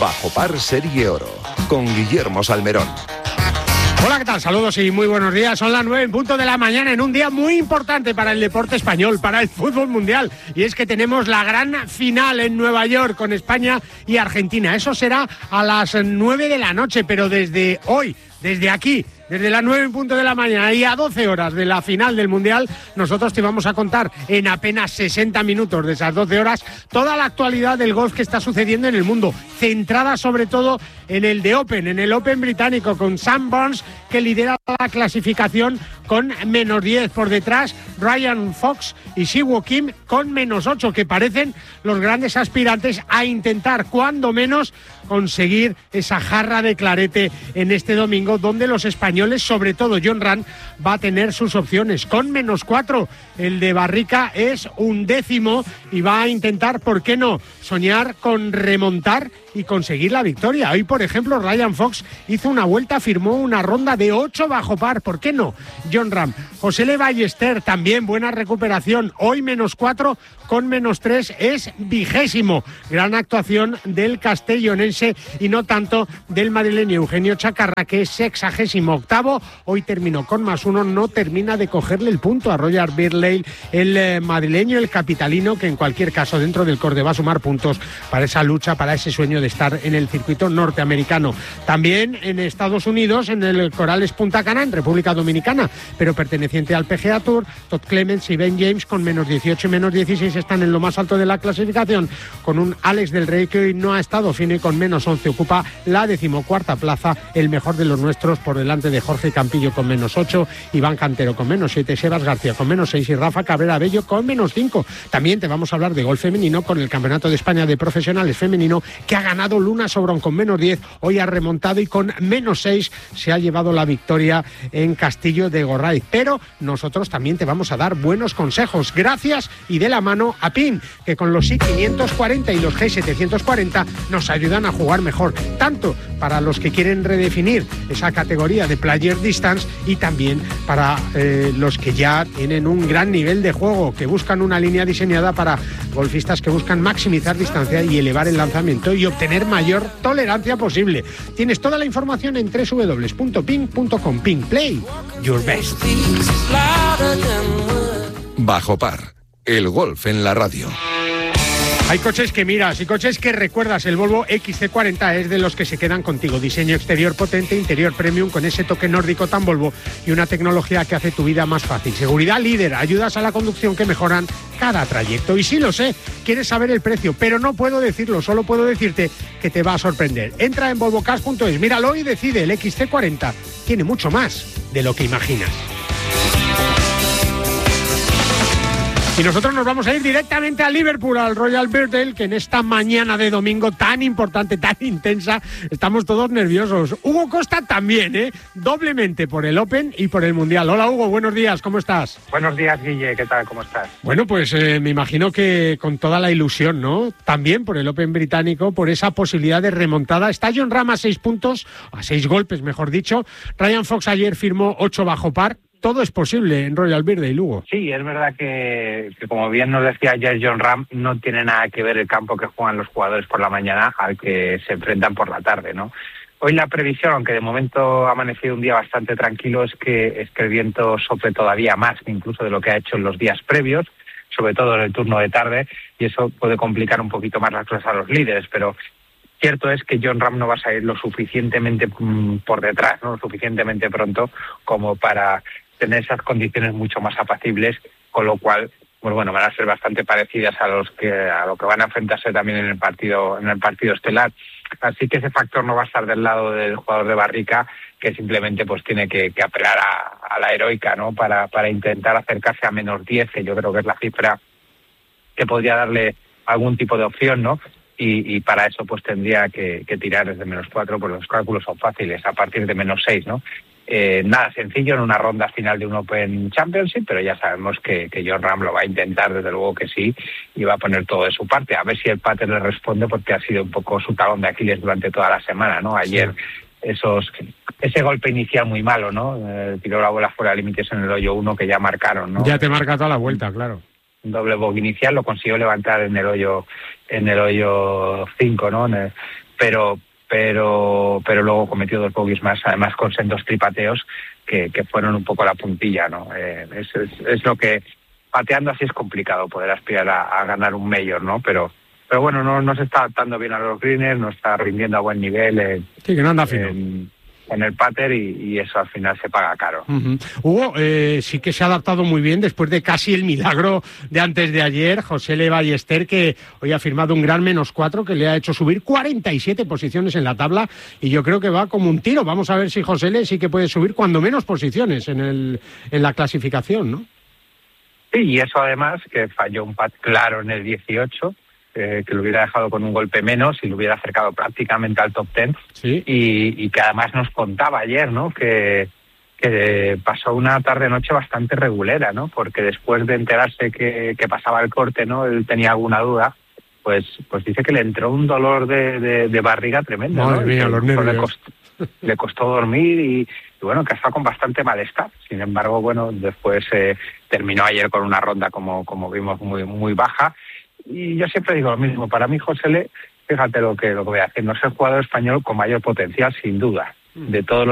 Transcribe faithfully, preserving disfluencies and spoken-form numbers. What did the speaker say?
Bajo Par Serie Oro, con Guillermo Salmerón. Hola, ¿qué tal? Saludos y muy buenos días. Son las nueve en punto de la mañana en un día muy importante para el deporte español, para el fútbol mundial. Y es que tenemos la gran final en Nueva York con España y Argentina. Eso será a las nueve de la noche, pero desde hoy, desde aquí, desde las nueve en punto de la mañana y a doce horas de la final del Mundial, nosotros te vamos a contar en apenas sesenta minutos de esas doce horas toda la actualidad del golf que está sucediendo en el mundo, centrada sobre todo en el de Open, en el Open británico, con Sam Burns, que lidera la clasificación con menos diez. Por detrás, Ryan Fox y Siwoo Kim con menos ocho, que parecen los grandes aspirantes a intentar, cuando menos, conseguir esa jarra de clarete en este domingo, donde los españoles, sobre todo Jon Rahm, va a tener sus opciones. Con menos cuatro, el de Barrica es un décimo y va a intentar, ¿por qué no?, soñar con remontar y conseguir la victoria. Hoy, por ejemplo, Ryan Fox hizo una vuelta, firmó una ronda de ocho bajo par. ¿Por qué no? Jon Rahm. José Le Ballester, también buena recuperación. Hoy menos cuatro, con menos tres, es vigésimo. Gran actuación del castellonense y no tanto del madrileño Eugenio Chacarra, que es sexagésimo octavo. Hoy terminó con más uno, no termina de cogerle el punto a Roger Birley, el eh, madrileño, el capitalino, que en cualquier caso dentro del Corde va a sumar puntos para esa lucha, para ese sueño de estar en el circuito norteamericano. También en Estados Unidos, en el Corales Punta Cana, en República Dominicana, pero perteneciente al P G A Tour, Todd Clements y Ben James con menos dieciocho y menos dieciséis están en lo más alto de la clasificación, con un Alex del Rey que hoy no ha estado fino y con menos once ocupa la decimocuarta plaza, el mejor de los nuestros, por delante de Jorge Campillo con menos ocho, Iván Cantero con menos siete, Sebas García con menos seis y Rafa Cabrera Bello con menos cinco. También te vamos a hablar de golf femenino con el Campeonato de España de Profesionales Femenino, que ha ganado Luna Sobrón con menos diez, hoy ha remontado y con menos seis se ha llevado la victoria en Castillo de Gorraiz. Pero nosotros también te vamos a dar buenos consejos, gracias y de la mano a PIN, que con los I quinientos cuarenta y los G setecientos cuarenta nos ayudan a jugar mejor, tanto para los que quieren redefinir esa categoría de Player Distance y también para eh, los que ya tienen un gran nivel de juego, que buscan una línea diseñada para golfistas que buscan maximizar distancia y elevar el lanzamiento y obtener mayor tolerancia posible. Tienes toda la información en doble u doble u doble u punto ping punto com. Ping, play your best. Bajo Par, el golf en la radio. Hay coches que miras y coches que recuerdas. El Volvo X C cuarenta es de los que se quedan contigo. Diseño exterior potente, interior premium con ese toque nórdico tan Volvo y una tecnología que hace tu vida más fácil. Seguridad líder, ayudas a la conducción que mejoran cada trayecto. Y sí lo sé, quieres saber el precio, pero no puedo decirlo, solo puedo decirte que te va a sorprender. Entra en volvo cars punto es, míralo y decide. El X C cuarenta tiene mucho más de lo que imaginas. Y nosotros nos vamos a ir directamente a Liverpool, al Royal Birkdale, que en esta mañana de domingo tan importante, tan intensa, estamos todos nerviosos. Hugo Costa también, ¿eh? Doblemente por el Open y por el Mundial. Hola Hugo, buenos días, ¿cómo estás? Buenos días, Guille, ¿qué tal? ¿Cómo estás? Bueno, pues eh, me imagino que con toda la ilusión, ¿no? También por el Open británico, por esa posibilidad de remontada. Está Jon Rahm a seis puntos, a seis golpes, mejor dicho. Ryan Fox ayer firmó ocho bajo par. Todo es posible en Royal Birkdale, Lugo. Sí, es verdad que, que como bien nos decía ayer Jon Rahm, no tiene nada que ver el campo que juegan los jugadores por la mañana al que se enfrentan por la tarde, ¿no? Hoy la previsión, aunque de momento ha amanecido un día bastante tranquilo, es que, es que el viento sople todavía más, incluso de lo que ha hecho en los días previos, sobre todo en el turno de tarde, y eso puede complicar un poquito más las cosas a los líderes, pero cierto es que Jon Rahm no va a salir lo suficientemente mm, por detrás, ¿no? Lo suficientemente pronto como para tener esas condiciones mucho más apacibles, con lo cual, pues bueno, van a ser bastante parecidas a los que a lo que van a enfrentarse también en el partido en el partido estelar. Así que ese factor no va a estar del lado del jugador de Barrica, que simplemente pues tiene que, que apelar a, a la heroica, ¿no? Para para intentar acercarse a menos diez, que yo creo que es la cifra que podría darle algún tipo de opción, ¿no? Y, y para eso pues tendría que, que tirar desde menos cuatro, pues los cálculos son fáciles, a partir de menos seis, ¿no? Eh, nada sencillo en una ronda final de un Open Championship, pero ya sabemos que, que Jon Rahm lo va a intentar, desde luego que sí, y va a poner todo de su parte, a ver si el pater le responde, porque ha sido un poco su talón de Aquiles durante toda la semana, ¿no? Ayer esos ese golpe inicial muy malo, ¿no? Eh, tiró la bola fuera de límites en el hoyo uno, que ya marcaron, ¿no? Ya te marca toda la vuelta, claro. Un doble bogey inicial, lo consiguió levantar en el hoyo en el hoyo cinco, ¿no? En el, pero pero pero luego cometió dos bogies más, además con sendos tripateos que, que fueron un poco la puntilla, ¿no? Eh, es, es, es lo que, pateando así es complicado poder aspirar a, a ganar un Major, ¿no? Pero pero bueno, no, no se está adaptando bien a los greeners, no está rindiendo a buen nivel. Eh, sí, que no anda fino. Eh, en el pater y, y eso al final se paga caro. Uh-huh. Hugo, eh, sí que se ha adaptado muy bien después de casi el milagro de antes de ayer. Josele Ballester, que hoy ha firmado un gran menos cuatro que le ha hecho subir cuarenta y siete posiciones en la tabla, y yo creo que va como un tiro. Vamos a ver si Josele sí que puede subir cuando menos posiciones en, el, en la clasificación, ¿no? Sí, y eso además que falló un pat claro en el dieciocho, Eh, que lo hubiera dejado con un golpe menos y lo hubiera acercado prácticamente al top ten. Sí. Y, y que además nos contaba ayer, ¿no? Que, que pasó una tarde-noche bastante regulera, ¿no? Porque después de enterarse que, que pasaba el corte, ¿no? Él tenía alguna duda, pues pues dice que le entró un dolor de, de, de barriga tremendo. Madre ¿no? mía, los nervios. Le costó, le costó dormir y, y bueno, que estaba con bastante malestar. Sin embargo, bueno, después eh, terminó ayer con una ronda, como, como vimos, muy, muy baja. Y yo siempre digo lo mismo, para mí Josele, fíjate lo que, lo que voy a decir, no es el jugador español con mayor potencial, sin duda, de todos los